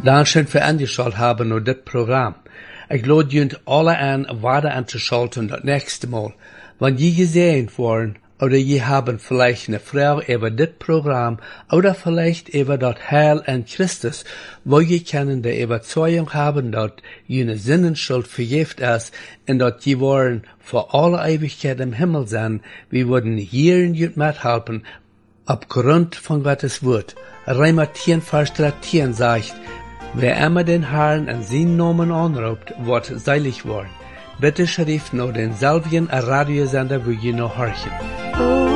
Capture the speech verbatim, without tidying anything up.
Dankeschön für angeschaut haben nur das Programm. Ich lade junt alle an, weiter anzuschalten das nächste Mal. Wenn je gesehen worden, oder je haben vielleicht eine Frage über das Programm, oder vielleicht über das Heil an Christus, wo je können die Überzeugung haben, dass jene Sinnenschuld vergift ist, und dass je wollen für alle Ewigkeit im Himmel sein, wir würden hier in jut mithelfen, aufgrund von Gottes Wort. Römer zehn, Vers dreizehn sagt, wer immer den Herrn an seinen Namen anruft, wird seilig worden. Bitte schrift nur denselben Radiosender, wo ihr noch horchen.